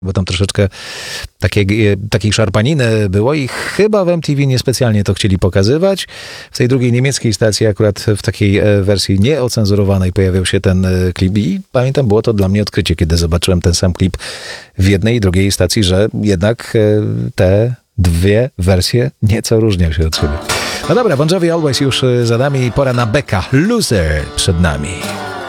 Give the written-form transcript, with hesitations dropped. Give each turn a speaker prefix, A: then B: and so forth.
A: bo tam troszeczkę takiej szarpaniny było i chyba w MTV niespecjalnie to chcieli pokazywać. W tej drugiej niemieckiej stacji akurat w takiej wersji nieocenzurowanej pojawiał się ten klip i pamiętam, było to dla mnie odkrycie, kiedy zobaczyłem ten sam klip w jednej i drugiej stacji, że jednak te dwie wersje nieco różnią się od siebie. No dobra, Bon Jovi Always już za nami, pora na Becca. Loser przed nami.